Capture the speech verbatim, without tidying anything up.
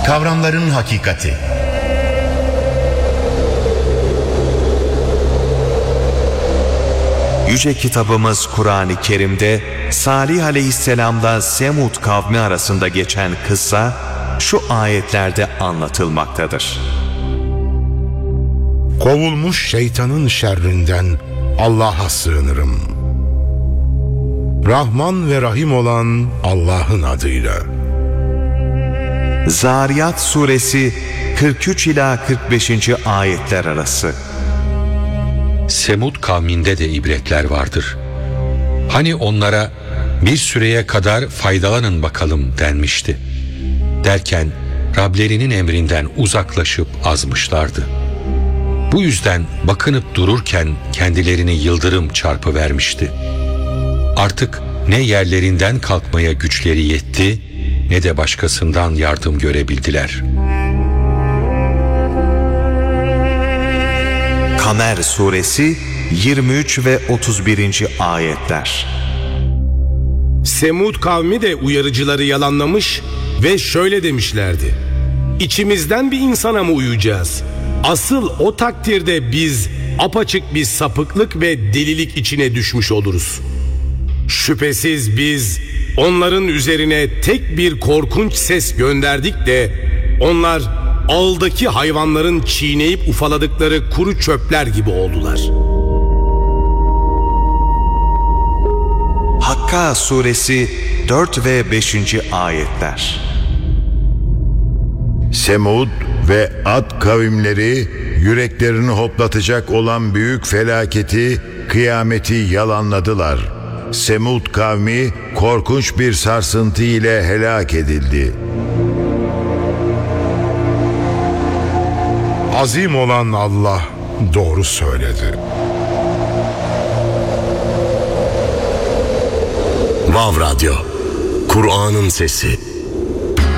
Kavramların hakikati. Yüce kitabımız Kur'an-ı Kerim'de Salih Aleyhisselam'la Semud kavmi arasında geçen kıssa şu ayetlerde anlatılmaktadır. Kovulmuş şeytanın şerrinden Allah'a sığınırım. Rahman ve Rahim olan Allah'ın adıyla. Zariyat suresi kırk üç ila kırk beşinci ayetler arası. Semud kavminde de ibretler vardır. Hani onlara bir süreye kadar faydalanın bakalım denmişti. Derken Rablerinin emrinden uzaklaşıp azmışlardı. Bu yüzden bakınıp dururken kendilerini yıldırım çarpıvermişti. Artık ne yerlerinden kalkmaya güçleri yetti, ne de başkasından yardım görebildiler. Kamer suresi yirmi üç ve otuz birinci ayetler. Semud kavmi de uyarıcıları yalanlamış ve şöyle demişlerdi: İçimizden bir insana mı uyacağız? Asıl o takdirde biz apaçık bir sapıklık ve delilik içine düşmüş oluruz. Şüphesiz biz onların üzerine tek bir korkunç ses gönderdik de onlar ağıldaki hayvanların çiğneyip ufaladıkları kuru çöpler gibi oldular. Hakka suresi dört ve beşinci ayetler. Semud ve Ad kavimleri yüreklerini hoplatacak olan büyük felaketi, kıyameti yalanladılar. Semud kavmi korkunç bir sarsıntı ile helak edildi. Azim olan Allah doğru söyledi. Vav Radyo, Kur'an'ın sesi.